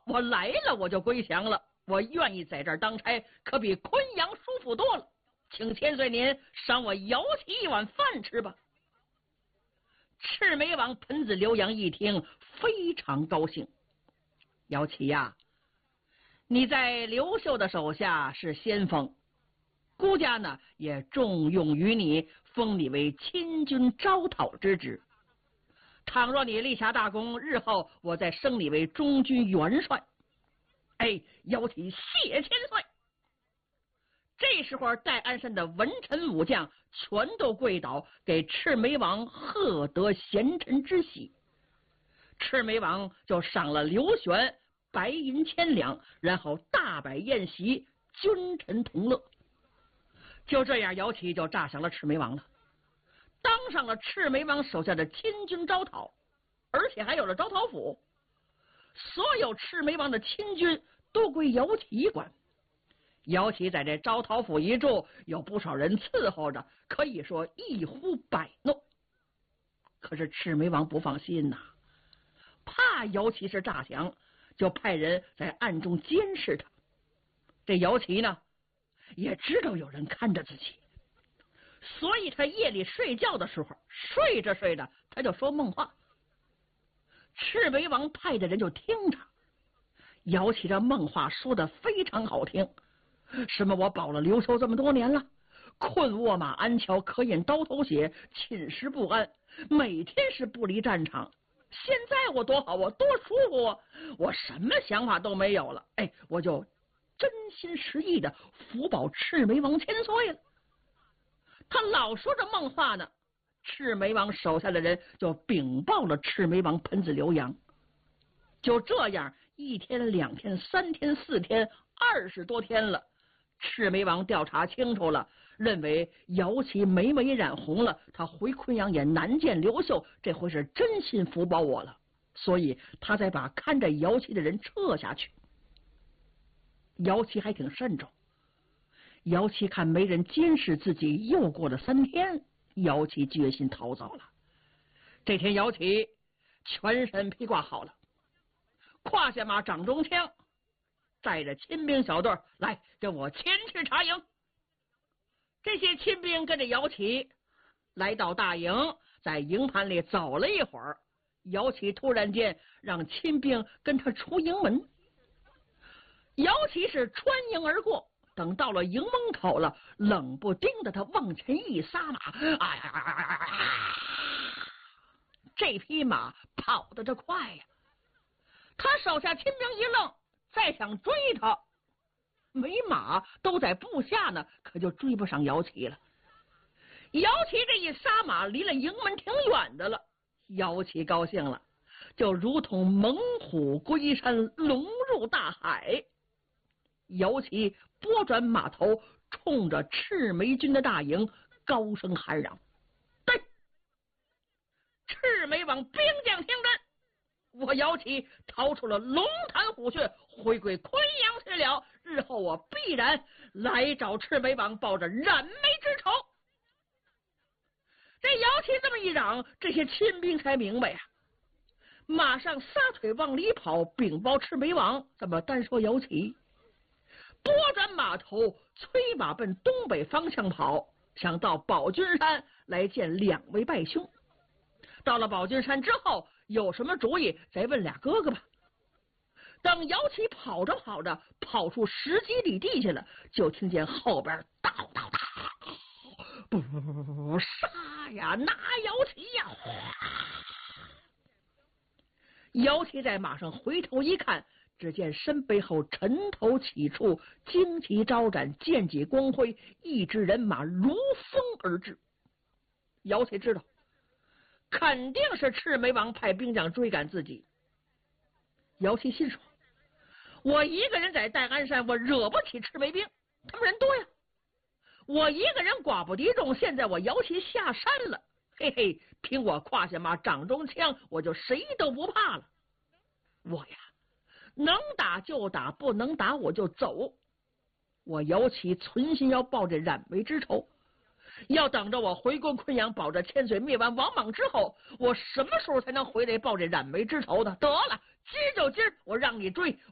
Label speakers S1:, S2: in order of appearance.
S1: 我来了我就归降了，我愿意在这儿当差，可比昆阳舒服多了。请千岁您赏我姚琦一碗饭吃吧。赤眉王盆子刘洋一听非常高兴，姚琦呀，你在刘秀的手下是先锋，孤家呢也重用于你，封你为亲军招讨之职。倘若你立下大功，日后我再升你为中军元帅。哎，姚琦谢千岁。这时候戴安山的文臣武将全都跪倒，给赤眉王贺得贤臣之喜。赤眉王就赏了刘玄白银1000两，然后大摆宴席，君臣同乐。就这样，姚琦就诈降了赤眉王了，当上了赤眉王手下的亲军招讨，而且还有了招讨府。所有赤眉王的亲军都归姚琦管。姚琦在这招讨府一住，有不少人伺候着，可以说一呼百诺。可是赤眉王不放心呐，怕姚琦是诈降，就派人在暗中监视他。这姚琦呢，也知道有人看着自己，所以他夜里睡觉的时候，睡着睡着他就说梦话。赤眉王派的人就听着，姚琦这梦话说的非常好听，什么我保了刘秀这么多年了，困卧马鞍桥，可饮刀头血，寝食不安，每天是不离战场。现在我多好，我多舒服啊，我什么想法都没有了。哎，我就真心实意的福保赤眉王千岁了。他老说着梦话呢，赤眉王手下的人就禀报了赤眉王盆子刘洋。就这样，1天2天3天4天20多天了，赤眉王调查清楚了，认为姚琦每染红了，他回昆阳也难见刘秀，这回是真心福保我了，所以他才把看着姚琦的人撤下去。姚琦还挺慎重，姚琦看没人监视自己，又过了3天，姚琦决心逃走了。这天姚琦全身披挂好了，胯下马，掌中枪，带着亲兵小队来跟我前去查营。这些亲兵跟着姚琦来到大营，在营盘里走了一会儿，姚琦突然间让亲兵跟他出营门。姚琦是穿营而过，等到了营门口了，冷不丁的他往前一撒马，哎呀，这匹马跑得这快呀！他手下亲兵一愣，再想追他，没马都在部下呢，可就追不上姚琦了。姚琦这一撒马，离了营门挺远的了。姚琦高兴了，就如同猛虎归山，龙入大海。姚琦拨转马头，冲着赤眉军的大营高声喊嚷：对，赤眉王兵将听真，我姚琦逃出了龙潭虎穴，回归昆阳去了，日后我必然来找赤眉王报着染眉之仇。这姚琦这么一嚷，这些亲兵才明白啊，马上撒腿往里跑，禀报赤眉王。怎么单说姚琦？拨转马头，催马奔东北方向跑，想到宝君山来见2位拜兄。到了宝君山之后，有什么主意再问俩哥哥吧。等姚琦跑着跑着，跑出10几里地去了，就听见后边叨叨叨，不杀呀，拿姚琦呀！姚琦在马上回头一看，只见身背后尘头起处，旌旗招展，剑戟光辉，一支人马如风而至。姚琦知道肯定是赤眉王派兵将追赶自己。姚琦心说，我一个人在戴安山，我惹不起赤眉兵，他们人多呀，我一个人寡不敌众，现在我姚琦下山了，嘿嘿，凭我胯下马，掌中枪，我就谁都不怕了。我呀，能打就打，不能打我就走。我姚琦存心要报这染眉之仇，要等着我回归昆阳，保着千岁灭完王莽之后，我什么时候才能回来报这染眉之仇的？得了，今儿就今儿，我让你追，